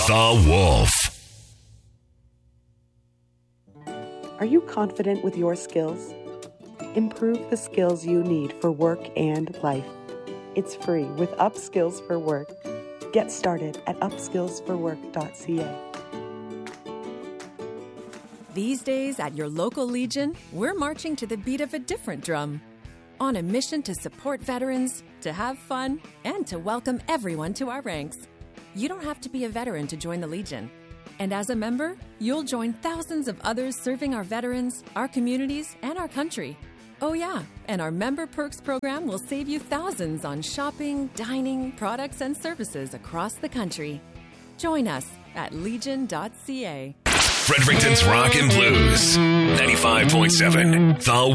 The Wolf. Are you confident with your skills? Improve the skills you need for work and life. It's free with Upskills for Work. Get started at upskillsforwork.ca. These days at your local Legion, we're marching to the beat of a different drum. On a mission to support veterans, to have fun, and to welcome everyone to our ranks. You don't have to be a veteran to join the Legion. And as a member, you'll join thousands of others serving our veterans, our communities, and our country. Oh yeah, and our Member Perks program will save you thousands on shopping, dining, products, and services across the country. Join us at legion.ca. Fredericton's Rock and Blues. 95.7. The